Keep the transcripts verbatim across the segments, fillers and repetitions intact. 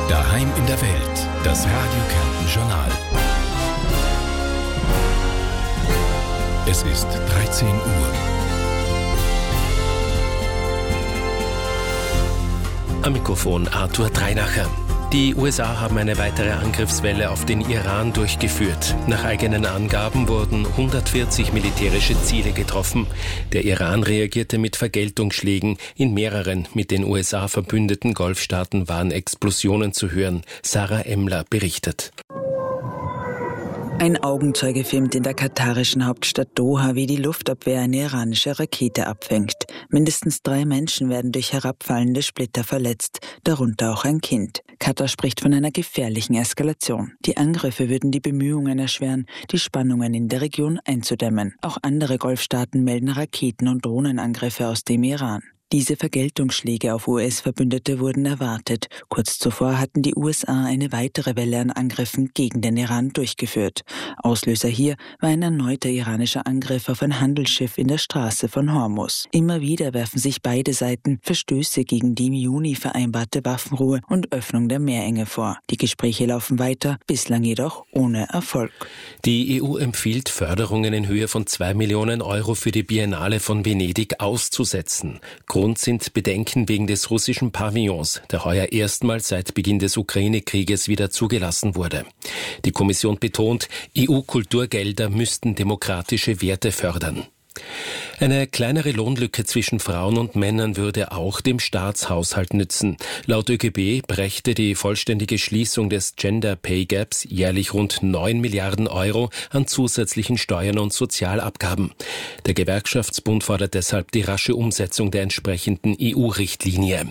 Daheim in der Welt, das Radio Kärnten Journal. Es ist dreizehn Uhr. Am Mikrofon Arthur Dreinacher. Die U S A haben eine weitere Angriffswelle auf den Iran durchgeführt. Nach eigenen Angaben wurden hundertvierzig militärische Ziele getroffen. Der Iran reagierte mit Vergeltungsschlägen. In mehreren mit den U S A verbündeten Golfstaaten waren Explosionen zu hören. Sarah Emmler berichtet. Ein Augenzeuge filmt in der katarischen Hauptstadt Doha, wie die Luftabwehr eine iranische Rakete abfängt. Mindestens drei Menschen werden durch herabfallende Splitter verletzt, darunter auch ein Kind. Katar spricht von einer gefährlichen Eskalation. Die Angriffe würden die Bemühungen erschweren, die Spannungen in der Region einzudämmen. Auch andere Golfstaaten melden Raketen- und Drohnenangriffe aus dem Iran. Diese Vergeltungsschläge auf U S-Verbündete wurden erwartet. Kurz zuvor hatten die U S A eine weitere Welle an Angriffen gegen den Iran durchgeführt. Auslöser hier war ein erneuter iranischer Angriff auf ein Handelsschiff in der Straße von Hormuz. Immer wieder werfen sich beide Seiten Verstöße gegen die im Juni vereinbarte Waffenruhe und Öffnung der Meerenge vor. Die Gespräche laufen weiter, bislang jedoch ohne Erfolg. Die E U empfiehlt, Förderungen in Höhe von zwei Millionen Euro für die Biennale von Venedig auszusetzen. Grund sind Bedenken wegen des russischen Pavillons, der heuer erstmals seit Beginn des Ukraine-Krieges wieder zugelassen wurde. Die Kommission betont, E U-Kulturgelder müssten demokratische Werte fördern. Eine kleinere Lohnlücke zwischen Frauen und Männern würde auch dem Staatshaushalt nützen. Laut Ö G B brächte die vollständige Schließung des Gender Pay Gaps jährlich rund neun Milliarden Euro an zusätzlichen Steuern und Sozialabgaben. Der Gewerkschaftsbund fordert deshalb die rasche Umsetzung der entsprechenden E U-Richtlinie.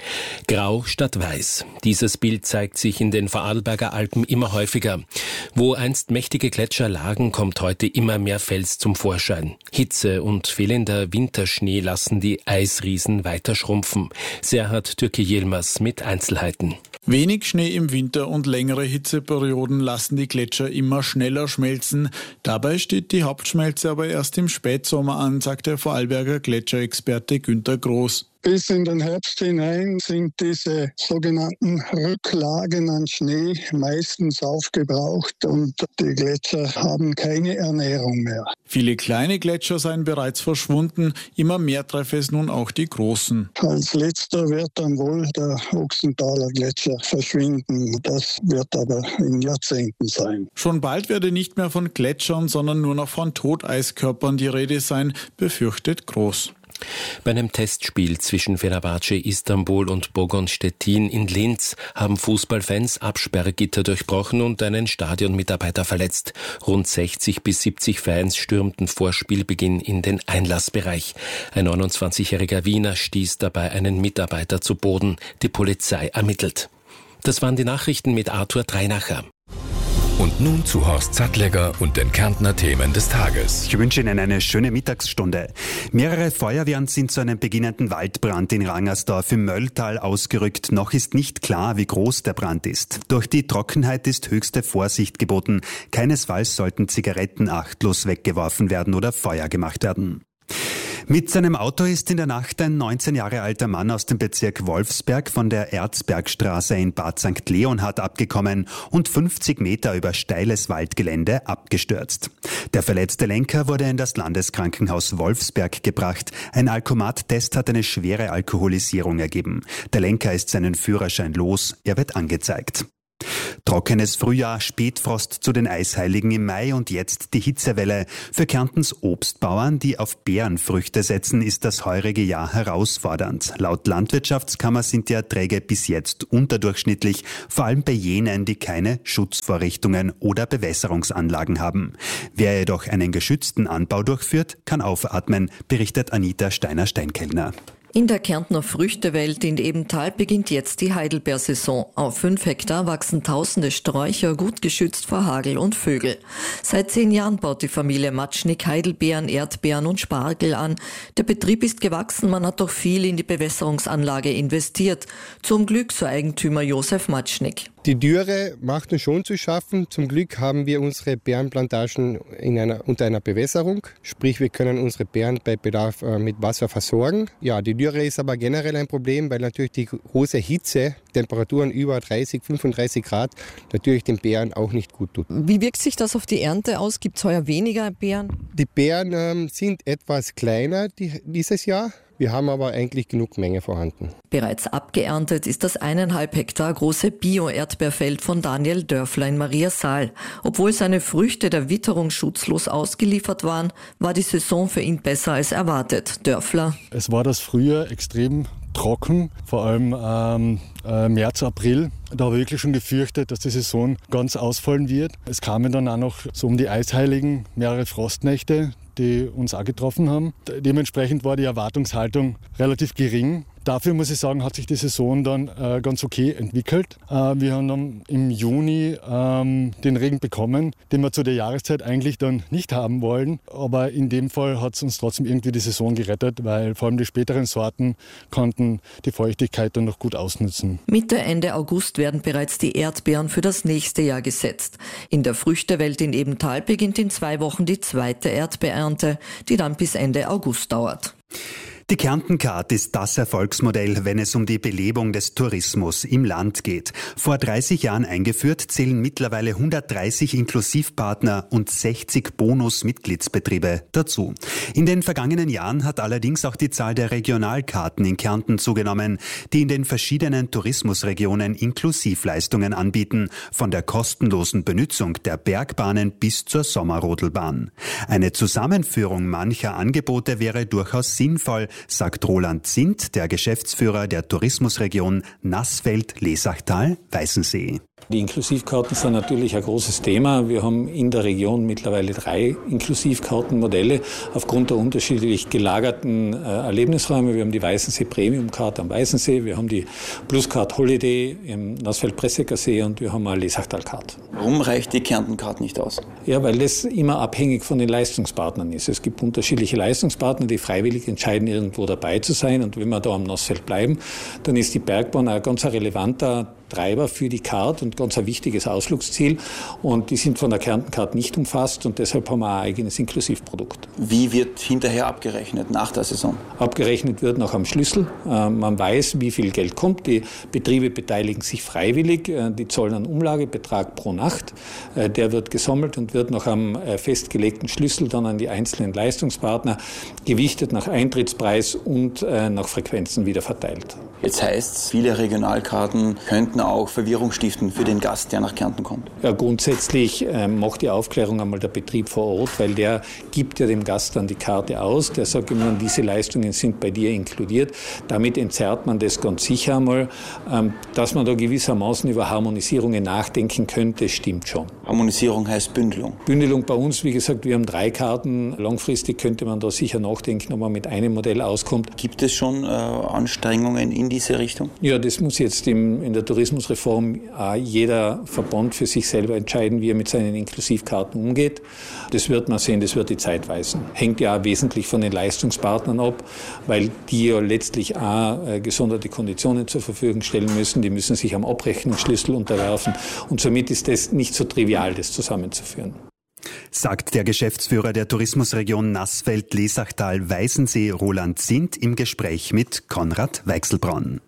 Grau statt Weiß. Dieses Bild zeigt sich in den Vorarlberger Alpen immer häufiger. Wo einst mächtige Gletscher lagen, kommt heute immer mehr Fels zum Vorschein. Hitze und fehlender Winterschnee lassen die Eisriesen weiter schrumpfen. Serhat Türki Yilmaz mit Einzelheiten. Wenig Schnee im Winter und längere Hitzeperioden lassen die Gletscher immer schneller schmelzen. Dabei steht die Hauptschmelze aber erst im Spätsommer an, sagt der Vorarlberger Gletscherexperte Günter Groß. Bis in den Herbst hinein sind diese sogenannten Rücklagen an Schnee meistens aufgebraucht und die Gletscher haben keine Ernährung mehr. Viele kleine Gletscher seien bereits verschwunden, immer mehr treffe es nun auch die großen. Als letzter wird dann wohl der Ochsenthaler Gletscher verschwinden. Das wird aber in Jahrzehnten sein. Schon bald werde nicht mehr von Gletschern, sondern nur noch von Toteiskörpern die Rede sein, befürchtet Groß. Bei einem Testspiel zwischen Fenerbahce Istanbul und Bogon Stettin in Linz haben Fußballfans Absperrgitter durchbrochen und einen Stadionmitarbeiter verletzt. Rund sechzig bis siebzig Fans stürmten vor Spielbeginn in den Einlassbereich. Ein neunundzwanzigjähriger Wiener stieß dabei einen Mitarbeiter zu Boden. Die Polizei ermittelt. Das waren die Nachrichten mit Arthur Dreinacher. Und nun zu Horst Sattlegger und den Kärntner Themen des Tages. Ich wünsche Ihnen eine schöne Mittagsstunde. Mehrere Feuerwehren sind zu einem beginnenden Waldbrand in Rangersdorf im Mölltal ausgerückt. Noch ist nicht klar, wie groß der Brand ist. Durch die Trockenheit ist höchste Vorsicht geboten. Keinesfalls sollten Zigaretten achtlos weggeworfen werden oder Feuer gemacht werden. Mit seinem Auto ist in der Nacht ein neunzehn Jahre alter Mann aus dem Bezirk Wolfsberg von der Erzbergstraße in Bad Sankt Leonhard abgekommen und fünfzig Meter über steiles Waldgelände abgestürzt. Der verletzte Lenker wurde in das Landeskrankenhaus Wolfsberg gebracht. Ein Alkomat-Test hat eine schwere Alkoholisierung ergeben. Der Lenker ist seinen Führerschein los. Er wird angezeigt. Trockenes Frühjahr, Spätfrost zu den Eisheiligen im Mai und jetzt die Hitzewelle. Für Kärntens Obstbauern, die auf Beerenfrüchte setzen, ist das heurige Jahr herausfordernd. Laut Landwirtschaftskammer sind die Erträge bis jetzt unterdurchschnittlich, vor allem bei jenen, die keine Schutzvorrichtungen oder Bewässerungsanlagen haben. Wer jedoch einen geschützten Anbau durchführt, kann aufatmen, berichtet Anita Steiner-Steinkellner. In der Kärntner Früchtewelt in Ebenthal beginnt jetzt die Heidelbeersaison. Auf fünf Hektar wachsen tausende Sträucher, gut geschützt vor Hagel und Vögel. Seit zehn Jahren baut die Familie Matschnick Heidelbeeren, Erdbeeren und Spargel an. Der Betrieb ist gewachsen, man hat doch viel in die Bewässerungsanlage investiert. Zum Glück, so Eigentümer Josef Matschnick. Die Dürre macht uns schon zu schaffen. Zum Glück haben wir unsere Beerenplantagen in einer, unter einer Bewässerung. Sprich, wir können unsere Beeren bei Bedarf äh, mit Wasser versorgen. Ja, die Dürre Dürre ist aber generell ein Problem, weil natürlich die große Hitze, Temperaturen über dreißig, fünfunddreißig Grad, natürlich den Beeren auch nicht gut tut. Wie wirkt sich das auf die Ernte aus? Gibt es heuer weniger Beeren? Die Beeren ähm, sind etwas kleiner die, dieses Jahr. Wir haben aber eigentlich genug Menge vorhanden. Bereits abgeerntet ist das eineinhalb Hektar große Bio-Erdbeerfeld von Daniel Dörfler in Mariasaal. Obwohl seine Früchte der Witterung schutzlos ausgeliefert waren, war die Saison für ihn besser als erwartet. Dörfler: Es war das Frühjahr extrem trocken, vor allem ähm, äh, März, April. Da habe ich wirklich schon gefürchtet, dass die Saison ganz ausfallen wird. Es kamen dann auch noch so um die Eisheiligen mehrere Frostnächte, die uns auch getroffen haben. Dementsprechend war die Erwartungshaltung relativ gering. Dafür muss ich sagen, hat sich die Saison dann äh, ganz okay entwickelt. Äh, wir haben dann im Juni ähm, den Regen bekommen, den wir zu der Jahreszeit eigentlich dann nicht haben wollen. Aber in dem Fall hat es uns trotzdem irgendwie die Saison gerettet, weil vor allem die späteren Sorten konnten die Feuchtigkeit dann noch gut ausnutzen. Mitte, Ende August werden bereits die Erdbeeren für das nächste Jahr gesetzt. In der Früchtewelt in Ebenthal beginnt in zwei Wochen die zweite Erdbeerernte, die dann bis Ende August dauert. Die Kärnten-Card ist das Erfolgsmodell, wenn es um die Belebung des Tourismus im Land geht. Vor dreißig Jahren eingeführt, zählen mittlerweile hundertdreißig Inklusivpartner und sechzig Bonus-Mitgliedsbetriebe dazu. In den vergangenen Jahren hat allerdings auch die Zahl der Regionalkarten in Kärnten zugenommen, die in den verschiedenen Tourismusregionen Inklusivleistungen anbieten, von der kostenlosen Benutzung der Bergbahnen bis zur Sommerrodelbahn. Eine Zusammenführung mancher Angebote wäre durchaus sinnvoll, sagt Roland Zint, der Geschäftsführer der Tourismusregion Nassfeld-Lesachtal-Weißensee. Die Inklusivkarten sind natürlich ein großes Thema. Wir haben in der Region mittlerweile drei Inklusivkartenmodelle aufgrund der unterschiedlich gelagerten äh, Erlebnisräume. Wir haben die Weißensee Premium Card am Weißensee, wir haben die Plus Card Holiday im Nassfeld-Pressecker See und wir haben eine Lesachtal Card. Warum reicht die Kärnten Card nicht aus? Ja, weil das immer abhängig von den Leistungspartnern ist. Es gibt unterschiedliche Leistungspartner, die freiwillig entscheiden, irgendwo dabei zu sein. Und wenn wir da am Nassfeld bleiben, dann ist die Bergbahn ein ganz relevanter Treiber für die Card und ganz ein wichtiges Ausflugsziel. Und die sind von der Kärnten-Card nicht umfasst und deshalb haben wir ein eigenes Inklusivprodukt. Wie wird hinterher abgerechnet nach der Saison? Abgerechnet wird nach einem Schlüssel. Man weiß, wie viel Geld kommt. Die Betriebe beteiligen sich freiwillig. Die zahlen einen Umlagebetrag pro Nacht. Der wird gesammelt und wird nach einem festgelegten Schlüssel dann an die einzelnen Leistungspartner gewichtet nach Eintrittspreis und nach Frequenzen wieder verteilt. Jetzt heißt es, viele Regionalkarten könnten auch Verwirrung stiften für den Gast, der nach Kärnten kommt. Ja, grundsätzlich äh, macht die Aufklärung einmal der Betrieb vor Ort, weil der gibt ja dem Gast dann die Karte aus. Der sagt ihm dann, diese Leistungen sind bei dir inkludiert. Damit entzerrt man das ganz sicher einmal. Ähm, dass man da gewissermaßen über Harmonisierungen nachdenken könnte, stimmt schon. Harmonisierung heißt Bündelung? Bündelung bei uns, wie gesagt, wir haben drei Karten. Langfristig könnte man da sicher nachdenken, ob man mit einem Modell auskommt. Gibt es schon äh, Anstrengungen in diese Richtung? Ja, das muss jetzt im, in der Tourismusreform äh, jeder Verband für sich selber entscheiden, wie er mit seinen Inklusivkarten umgeht. Das wird man sehen, das wird die Zeit weisen. Hängt ja auch wesentlich von den Leistungspartnern ab, weil die ja letztlich auch äh, gesonderte Konditionen zur Verfügung stellen müssen. Die müssen sich am Abrechnungsschlüssel unterwerfen und somit ist das nicht so trivial, das zusammenzuführen. Sagt der Geschäftsführer der Tourismusregion Nassfeld-Lesachtal-Weißensee Roland Zint im Gespräch mit Konrad Weichselbraun.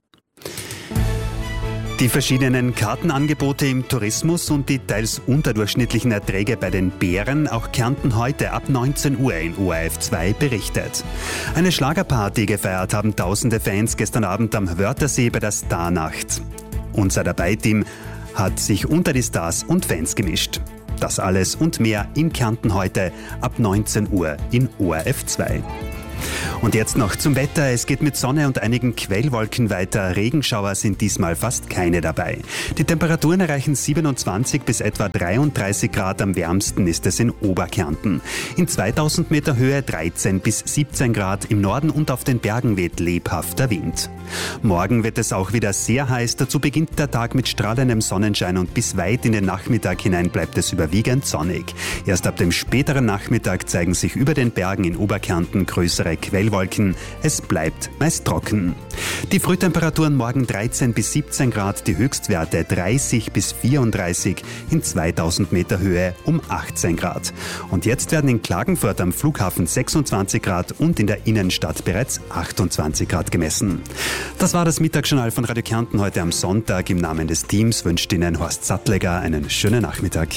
Die verschiedenen Kartenangebote im Tourismus und die teils unterdurchschnittlichen Erträge bei den Bären, auch Kärnten heute ab neunzehn Uhr in O R F zwei berichtet. Eine Schlagerparty gefeiert haben tausende Fans gestern Abend am Wörthersee bei der Starnacht. Unser Dabei-Team hat sich unter die Stars und Fans gemischt. Das alles und mehr in Kärnten heute ab neunzehn Uhr in O R F zwei. Und jetzt noch zum Wetter. Es geht mit Sonne und einigen Quellwolken weiter. Regenschauer sind diesmal fast keine dabei. Die Temperaturen erreichen siebenundzwanzig bis etwa dreiunddreißig Grad. Am wärmsten ist es in Oberkärnten. In zweitausend Meter Höhe dreizehn bis siebzehn Grad. Im Norden und auf den Bergen weht lebhafter Wind. Morgen wird es auch wieder sehr heiß. Dazu beginnt der Tag mit strahlendem Sonnenschein und bis weit in den Nachmittag hinein bleibt es überwiegend sonnig. Erst ab dem späteren Nachmittag zeigen sich über den Bergen in Oberkärnten größere Quellwolken Nebelwolken. Es bleibt meist trocken. Die Frühtemperaturen morgen dreizehn bis siebzehn Grad, die Höchstwerte dreißig bis vierunddreißig, in zweitausend Meter Höhe um achtzehn Grad. Und jetzt werden in Klagenfurt am Flughafen sechsundzwanzig Grad und in der Innenstadt bereits achtundzwanzig Grad gemessen. Das war das Mittagsjournal von Radio Kärnten heute am Sonntag. Im Namen des Teams wünscht Ihnen Horst Sattleger einen schönen Nachmittag.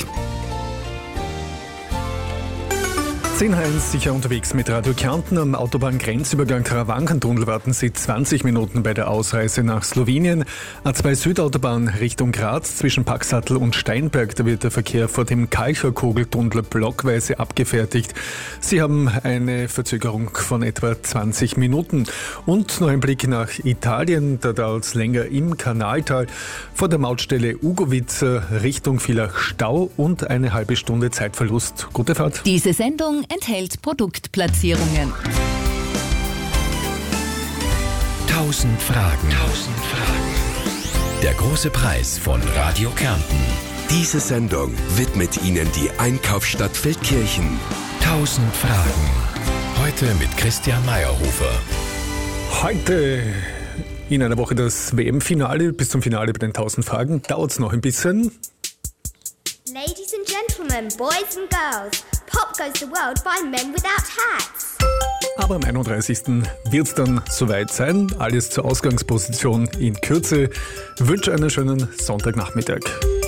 zehn eins sicher unterwegs mit Radio Kärnten. Am Autobahngrenzübergang Karawankentunnel warten Sie zwanzig Minuten bei der Ausreise nach Slowenien. A zwei Südautobahn Richtung Graz zwischen Paxattel und Steinberg. Da wird der Verkehr vor dem Kalcherkogeltunnel blockweise abgefertigt. Sie haben eine Verzögerung von etwa zwanzig Minuten. Und noch ein Blick nach Italien. Da dauert es länger im Kanaltal. Vor der Mautstelle Ugovica Richtung Villach Stau und eine halbe Stunde Zeitverlust. Gute Fahrt. Diese Sendung enthält Produktplatzierungen. Tausend Fragen. Tausend Fragen. Der große Preis von Radio Kärnten. Diese Sendung widmet Ihnen die Einkaufsstadt Feldkirchen. Tausend Fragen. Heute mit Christian Meyerhofer. Heute in einer Woche das W M-Finale. Bis zum Finale bei den tausend Fragen dauert es noch ein bisschen. Ladies and gentlemen, boys and girls, pop goes the world by men without hats. Aber am einunddreißigsten wird es dann soweit sein. Alles zur Ausgangsposition in Kürze. Ich wünsche einen schönen Sonntagnachmittag.